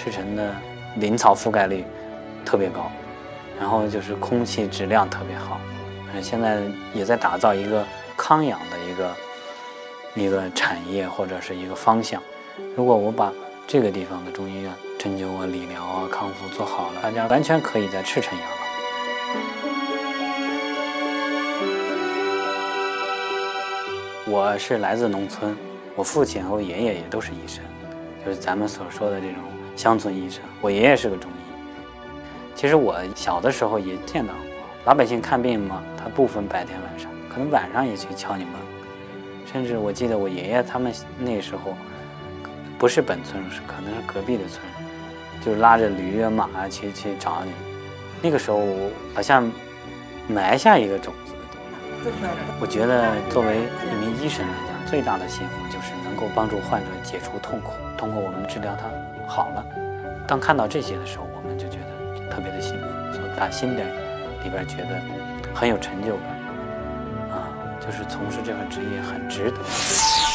赤城的林草覆盖率特别高，然后就是空气质量特别好。现在也在打造一个康养的一个产业或者是一个方向。如果我把这个地方的中医院针灸啊、理疗啊、康复做好了，大家完全可以在赤城养老。我是来自农村，我父亲和我爷爷也都是医生，就是咱们所说的这种乡村医生。我爷爷是个中医。其实我小的时候也见到过老百姓看病嘛，他不分白天晚上，可能晚上也去敲你门。甚至我记得我爷爷他们那时候不是本村，可能是隔壁的村，就拉着驴啊马啊去找你。那个时候好像埋下一个种子。我觉得作为一名医生来讲，最大的幸福就是能够帮助患者解除痛苦，通过我们治疗他好了。当看到这些的时候，我们就觉得特别的幸福，从打心里边觉得很有成就感啊，就是从事这份职业很值得。